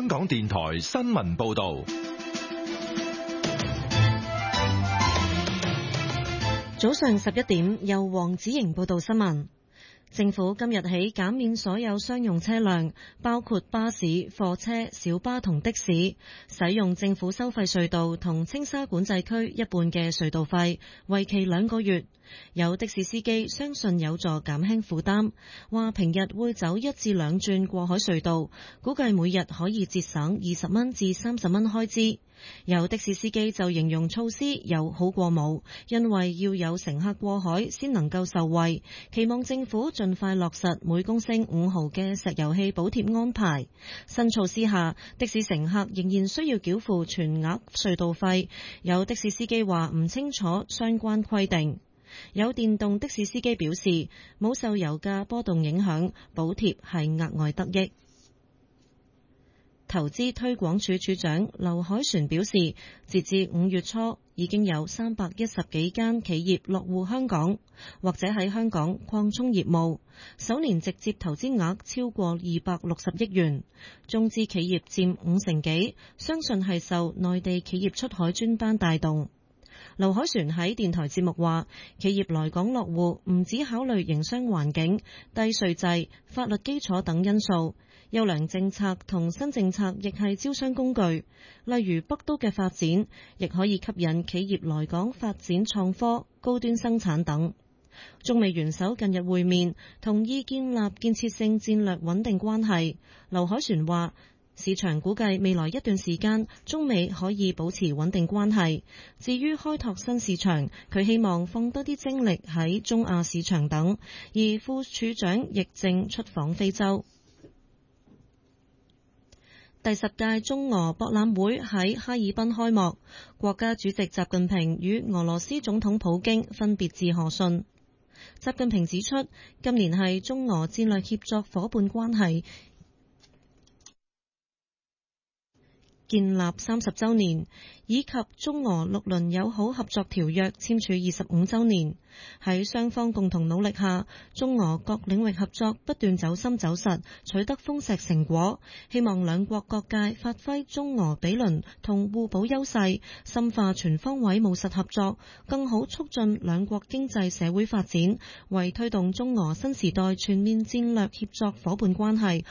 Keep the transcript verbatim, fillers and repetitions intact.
港電台新聞報道。 早上十一點，由黃子瑩報道新聞。政府今日起減免所有商用車輛，包括巴士、貨車、小巴同的士，使用政府收費隧道同青沙管制區一半嘅隧道費，為期兩個月。有的士司機相信有助減輕負擔，話平日會走一至兩轉過海隧道，估計每日可以節省二十蚊至三十蚊開支。有的士司機就形容措施有好過冇，因為要有乘客過海先能夠受惠，期望政府盡快落實每公升五毫嘅石油氣補貼安排。新措施下，的士乘客仍然需要繳付全額隧道費。有的士司機話唔清楚相關規定。有電動的士司機表示，冇受油價波動影響，補貼係額外得益。投資推廣署署長劉凱旋表示，截至五月初，已經有三百一十幾間企業落戶香港，或者喺香港擴充業務，首年直接投資額超過二百六十億元，中資企業佔五成幾，相信係受內地企業出海專班帶動。劉凱旋喺電台節目話，企業來港落戶唔只考慮營商環境、低稅制、法律基礎等因素，優良政策同新政策亦係招商工具。例如北都嘅發展，亦可以吸引企業來港發展創科、高端生產等。中美元首近日會面，同意建立建設性戰略穩定關係。劉凱旋話，市場估計未來一段時間，中美可以保持穩定關係。至於開拓新市場，佢希望放多啲精力喺中亞市場等。而副署長亦正出訪非洲。第十屆中俄博覽會喺哈爾濱開幕，國家主席習近平與俄羅斯總統普京分別致賀信。習近平指出，今年係中俄戰略協作夥伴關係建立三十週年，以及中俄六輪友好合作條約簽署二十五週年。喺雙方共同努力下，中俄各領域合作不斷走深走實，取得豐碩成果。希望兩國各界發揮中俄毗鄰同互補優勢，深化全方位務實合作，更好促進兩國經濟社會發展，為推動中俄新時代全面戰略協作夥伴關係